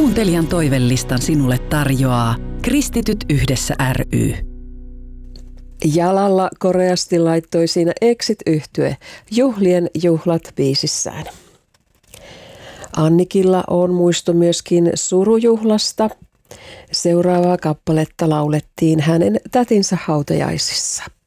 Kuuntelijan toivelistan sinulle tarjoaa Kristityt yhdessä ry. Jalalla koreasti laittoi siinä Exit-yhtye Juhlien juhlat biisissään. Annikilla on muisto myöskin surujuhlasta. Seuraavaa kappaletta laulettiin hänen tätinsä hautajaisissa.